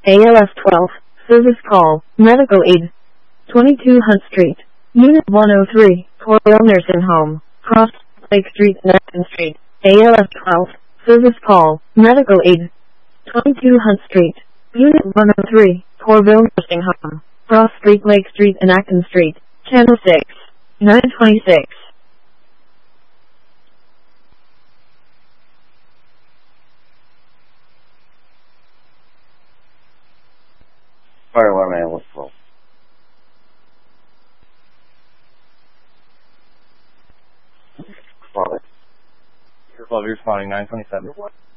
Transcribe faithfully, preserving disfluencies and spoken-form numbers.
A L F twelve, service call, medical aid. twenty-two Hunt Street, Unit one oh three, Cornwall Nursing Home, Cross Lake Street, Neptune Street. A L F twelve, service call, medical aid. twenty-two Hunt Street, Unit one oh three, Corville Nursing Home, Cross Street, Lake Street, and Acton Street, Channel six, nine twenty-six. Fire alarm ambulance call. Father. You're responding nine twenty-seven.